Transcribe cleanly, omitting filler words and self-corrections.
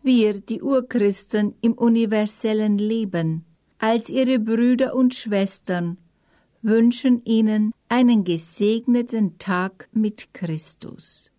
wir, die Urchristen im universellen Leben, als ihre Brüder und Schwestern, wünschen Ihnen einen gesegneten Tag mit Christus.